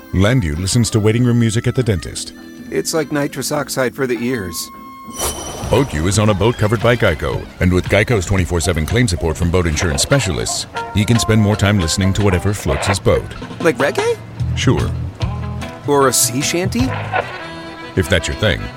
Landu listens to waiting room music at the dentist. It's like nitrous oxide for the ears. BoatU is on a boat covered by Geico, and with Geico's 24/7 claim support from boat insurance specialists, he can spend more time listening to whatever floats his boat. Like reggae? Sure, Or a sea shanty? if that's your thing.